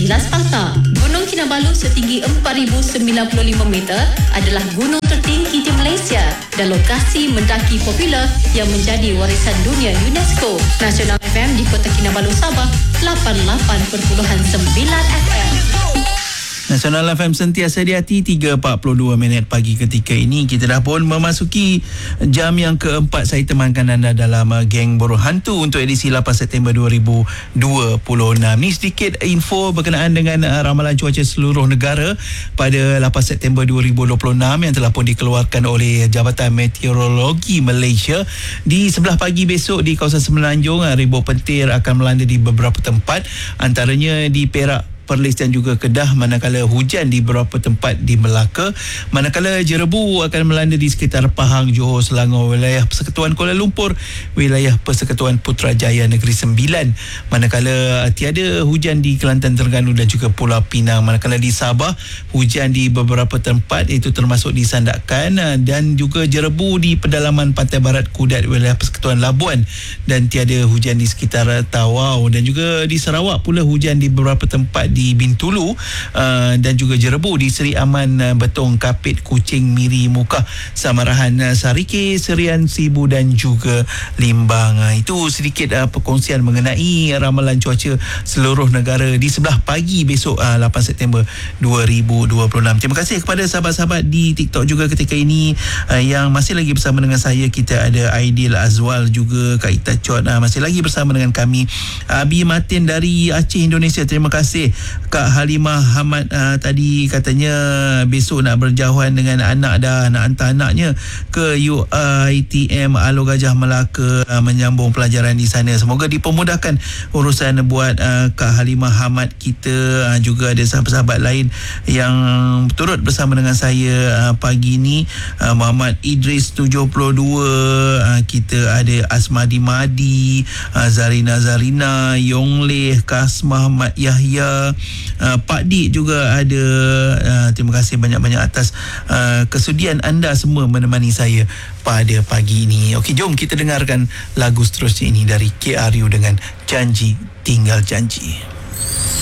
Sparta. Gunung Kinabalu setinggi 4,095 meter adalah gunung tertinggi di Malaysia dan lokasi mendaki popular yang menjadi warisan dunia UNESCO. Nasional FM di Kota Kinabalu, Sabah 88.9 FM. Nasional FM sentiasa di hati. 3.42 minit pagi ketika ini. Kita dah pun memasuki jam yang keempat. Saya temankan anda dalam Geng Borong Hantu untuk edisi 8 September 2026. Ni sedikit info berkenaan dengan ramalan cuaca seluruh negara pada 8 September 2026 yang telah pun dikeluarkan oleh Jabatan Meteorologi Malaysia. Di sebelah pagi besok di kawasan Semenanjung, ribut petir akan melanda di beberapa tempat, antaranya di Perak, Perlis dan juga Kedah, manakala hujan di beberapa tempat di Melaka, manakala jerebu akan melanda di sekitar Pahang, Johor, Selangor, wilayah Persekutuan Kuala Lumpur, wilayah Persekutuan Putrajaya Negeri Sembilan, manakala tiada hujan di Kelantan, Terengganu dan juga Pulau Pinang. Manakala di Sabah, hujan di beberapa tempat iaitu termasuk di Sandakan dan juga jerebu di pedalaman pantai barat Kudat, wilayah Persekutuan Labuan, dan tiada hujan di sekitar Tawau. Dan juga di Sarawak pula hujan di beberapa tempat di Bintulu dan juga jerebu di Seri Aman, Betong, Kapit, Kuching, Miri, Mukah, Samarahan, Sarike, Serian, Sibu dan juga Limbang. Itu sedikit perkongsian mengenai ramalan cuaca seluruh negara di sebelah pagi besok 8 September 2026. Terima kasih kepada sahabat-sahabat di TikTok juga ketika ini yang masih lagi bersama dengan saya. Kita ada Aidil Azwal, juga Kak Ita Chot masih lagi bersama dengan kami. Abi Martin dari Aceh, Indonesia, terima kasih. Kak Halimah Hamad tadi katanya besok nak berjauhan dengan anak dah, nak hantar anaknya ke UiTM Alor Gajah Melaka menyambung pelajaran di sana. Semoga dipermudahkan urusan buat Kak Halimah Hamad kita. Juga ada sahabat-sahabat lain yang turut bersama dengan saya pagi ni. Muhammad Idris 72, kita ada Asmadi Madi, Zarina, Yongleh, Kasmah, Mat Yahya, Pak Dik juga ada. Terima kasih banyak-banyak atas kesudian anda semua menemani saya pada pagi ini. Okey, jom kita dengarkan lagu seterusnya ini dari KRU dengan Janji Tinggal Janji.